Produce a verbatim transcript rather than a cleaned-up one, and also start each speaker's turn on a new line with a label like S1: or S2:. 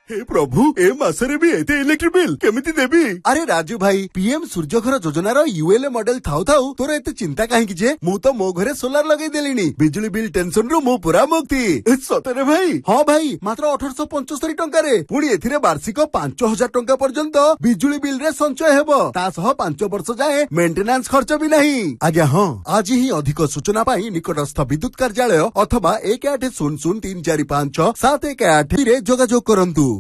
S1: हे प्रभु ए मासरे भी एते electric bill केमिति देबी।
S2: अरे राजू भाई पीएम सूर्यघर योजनार यूएलए मॉडल थाउ थाउ तोर एते चिंता काहे जे मु तो मो घरे सोलार लगेई देलिनी बिजुली बिल टेंशन रु मु पूरा मुक्ति।
S1: सतरे भाई?
S2: हाँ भाई मात्र अठारह पचहत्तर टंका रे पुणी एथिरे वार्षिक पांच हजार टंका पर्यंत बिजुली बिल रे संचय हेबो ता सह पांच वर्ष जाए मेंटेनेंस खर्च भी नहीं। आज्ञा हाँ आज ही अधिक सूचना पाई निकटस्थ विद्युत कार्यालय अथवा एक आठ शून्य शून्य तीन चार पांच सात एक आठ रे जोगाजोग करंतु।